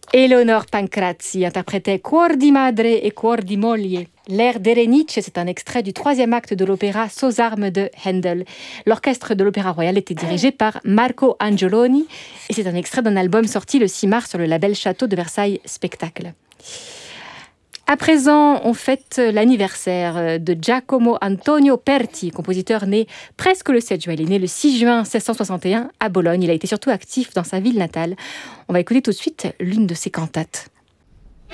Eleonore Pancrazzi interprétait Cuor di madre et Cuor di moglie. L'air d'Erenice, c'est un extrait du troisième acte de l'opéra Sauz armes de Handel. L'orchestre de l'Opéra Royal était dirigé par Marco Angioloni et c'est un extrait d'un album sorti le 6 mars sur le label Château de Versailles Spectacle. À présent, on fête l'anniversaire de Giacomo Antonio Perti, compositeur né presque le 7 juin. Il est né le 6 juin 1661 à Bologne. Il a été surtout actif dans sa ville natale. On va écouter tout de suite l'une de ses cantates.